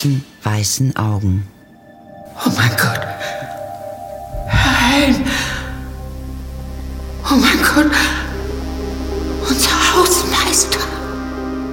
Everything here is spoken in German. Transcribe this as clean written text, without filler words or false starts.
großen, weißen Augen. Oh mein Gott. Herr Helm. Oh mein Gott.